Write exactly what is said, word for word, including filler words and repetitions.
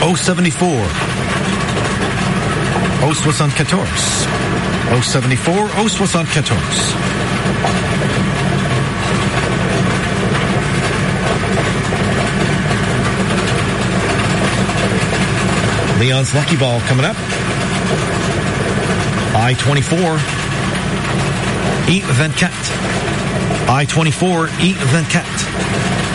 O seventy-four. O soixante-quatorze. O seventy-four. O soixante-quatorze. Leon's Lucky Ball coming up. I twenty-four. E twenty-four. I twenty-four. E twenty-four.